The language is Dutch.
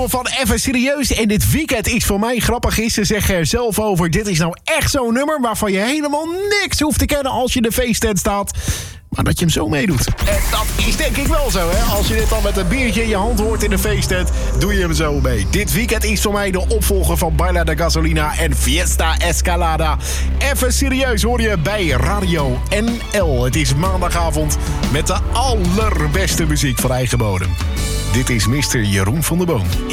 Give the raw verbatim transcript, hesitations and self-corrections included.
nieuwe van Even Serieus. En dit weekend is voor mij grappig is. Ze zeggen er zelf over, dit is nou echt zo'n nummer waarvan je helemaal niks hoeft te kennen als je in de feesttent staat. Maar dat je hem zo meedoet. En dat is denk ik wel zo, hè. Als je dit dan met een biertje in je hand hoort in de feesttent, doe je hem zo mee. Dit weekend is voor mij de opvolger van Baila de Gasolina en Fiesta Escalada. Even Serieus hoor je bij Radio N L. Het is maandagavond met de allerbeste muziek van eigen bodem. Dit is mister Jeroen van der Boom.